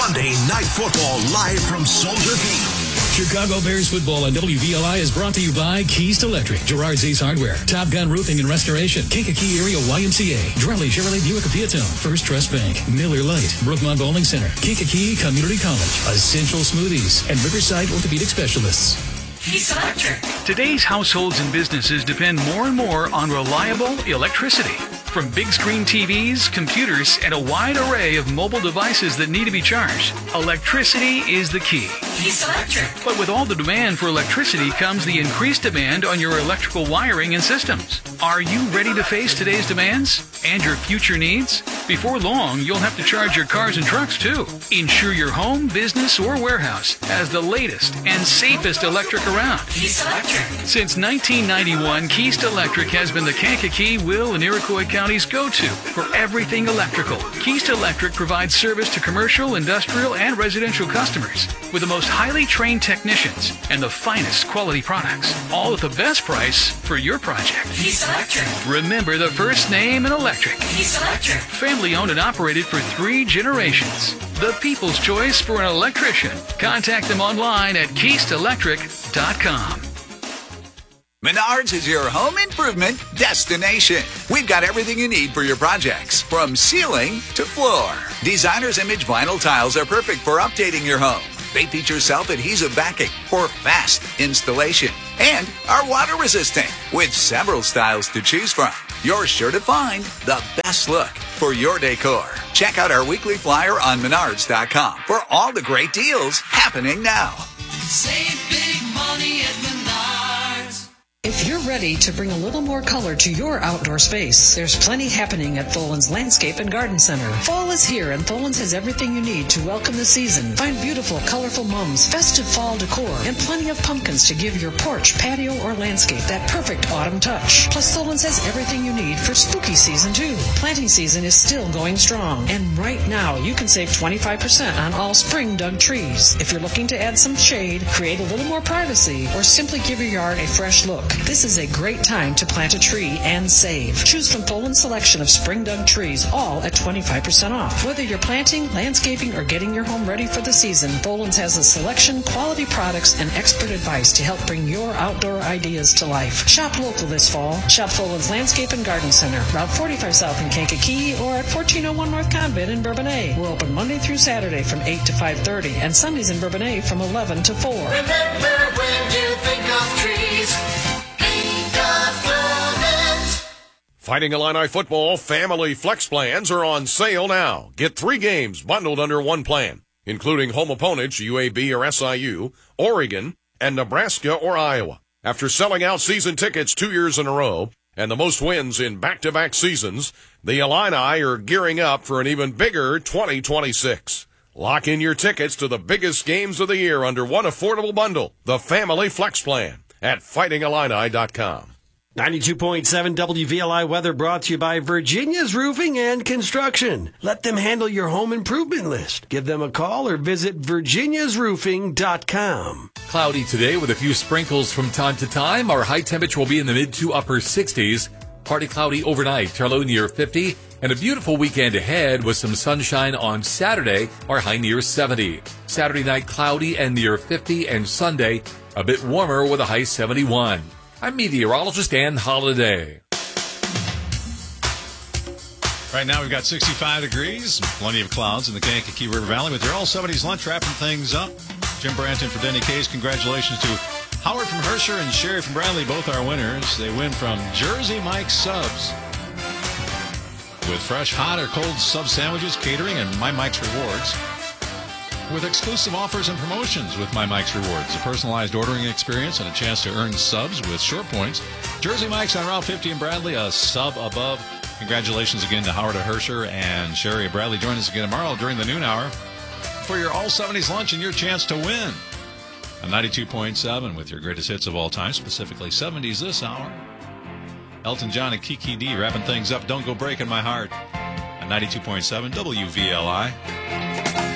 Monday Night Football live from Soldier Field. Chicago Bears football on WVLI is brought to you by Keys Electric, Gerard's Ace Hardware, Top Gun Roofing and Restoration, Kankakee Area YMCA, Drelly Chevrolet Buick Piatone, First Trust Bank, Miller Lite, Brookmont Bowling Center, Kankakee Community College, Essential Smoothies, and Riverside Orthopedic Specialists. Keys Electric. Today's households and businesses depend more and more on reliable electricity. From big screen TVs, computers, and a wide array of mobile devices that need to be charged, electricity is the key. Keys Electric. But with all the demand for electricity comes the increased demand on your electrical wiring and systems. Are you ready to face today's demands and your future needs? Before long, you'll have to charge your cars and trucks too. Ensure your home, business, or warehouse has the latest and safest electric around. Keys Electric. Since 1991, Keys Electric has been the Kankakee, Will, and Iroquois County's go-to for everything electrical. Keys Electric provides service to commercial, industrial, and residential customers with the most highly trained technicians and the finest quality products, all at the best price for your project. Keys Electric. Remember the first name in electric. Keys Electric. Family owned and operated for 3 generations. The people's choice for an electrician. Contact them online at KeithElectric.com. Menards is your home improvement destination. We've got everything you need for your projects, from ceiling to floor. Designer's Image vinyl tiles are perfect for updating your home. They feature self-adhesive backing for fast installation and are water resistant with several styles to choose from. You're sure to find the best look for your decor. Check out our weekly flyer on Menards.com for all the great deals happening now. Save big money at Menards. If you're ready to bring a little more color to your outdoor space, there's plenty happening at Tholen's Landscape and Garden Center. Fall is here, and Tholen's has everything you need to welcome the season. Find beautiful, colorful mums, festive fall decor, and plenty of pumpkins to give your porch, patio, or landscape that perfect autumn touch. Plus, Tholen's has everything you need for spooky season, too. Planting season is still going strong, and right now you can save 25% on all spring dug trees. If you're looking to add some shade, create a little more privacy, or simply give your yard a fresh look, this is a great time to plant a tree and save. Choose from Tholen's selection of spring dug trees, all at 25% off. Whether you're planting, landscaping, or getting your home ready for the season, Tholen's has a selection, quality products, and expert advice to help bring your outdoor ideas to life. Shop local this fall. Shop Tholen's Landscape and Garden Center, Route 45 South in Kankakee, or at 1401 North Convent in Bourbonnais. We're open Monday through Saturday from 8 to 5:30, and Sundays in Bourbonnais from 11 to 4. Remember when you think of trees, Fighting Illini football family flex plans are on sale now. Get 3 games bundled under one plan, including home opponents UAB or SIU, Oregon, and Nebraska or Iowa. After selling out season tickets 2 years in a row and the most wins in back-to-back seasons, the Illini are gearing up for an even bigger 2026. Lock in your tickets to the biggest games of the year under one affordable bundle, the Family Flex Plan, at fightingillini.com. 92.7 WVLI weather brought to you by Virginia's Roofing and Construction. Let them handle your home improvement list. Give them a call or visit virginiasroofing.com. Cloudy today with a few sprinkles from time to time. Our high temperature will be in the mid to upper 60s. Partly cloudy overnight, our low near 50. And a beautiful weekend ahead with some sunshine on Saturday, our high near 70. Saturday night cloudy and near 50, and Sunday a bit warmer with a high 71. I'm meteorologist Ann Holiday. Right now we've got 65 degrees, plenty of clouds in the Kankakee River Valley, with your all 70s lunch wrapping things up. Jim Branton for Denny Case. Congratulations to Howard from Herscher and Sherry from Bradley, both our winners. They win from Jersey Mike's Subs with fresh, hot, or cold sub sandwiches, catering, and My Mike's Rewards. With exclusive offers and promotions with My Mike's Rewards, a personalized ordering experience and a chance to earn subs with short points. Jersey Mike's on Route 50 in Bradley, a sub above. Congratulations again to Howard Herscher and Sherry Bradley. Join us again tomorrow during the noon hour for your all-70s lunch and your chance to win. On 92.7 with your greatest hits of all time, specifically 70s this hour. Elton John and Kiki D wrapping things up. Don't Go Breaking My Heart. On 92.7 WVLI.